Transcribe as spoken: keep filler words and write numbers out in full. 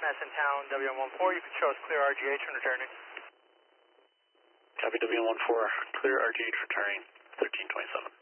S in town, W M one four, you can show us clear R G H and returning. Copy W M one four, clear R G H returning, thirteen twenty-seven.